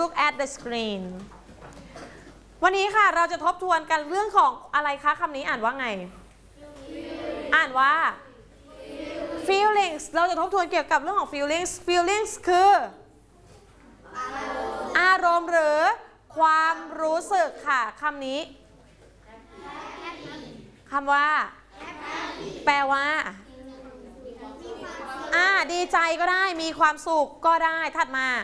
look at the screen วันนี้ค่ะเราจะทบทวนกันเรื่องของอะไรคะคำนี้อ่านว่าไงอ่านว่า feelings เราจะทบทวนเกี่ยวกับเรื่องของ feelings คืออารมณ์หรือความรู้สึกค่ะคำนี้คำว่าแปลว่าดีใจก็ได้มีความสุขก็ได้ถัดมา